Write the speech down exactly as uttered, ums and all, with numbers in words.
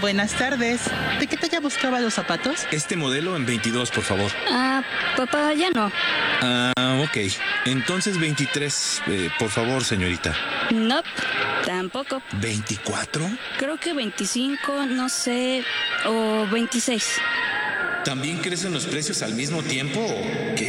Buenas tardes. ¿De qué talla buscaba los zapatos? Este modelo en veintidós, por favor. Ah, papá, ya no. Ah, ok. Entonces veintitrés, eh, por favor, señorita. No, tampoco. ¿veinticuatro? Creo que veinticinco, no sé, o veintiséis. ¿También crecen los precios al mismo tiempo o qué?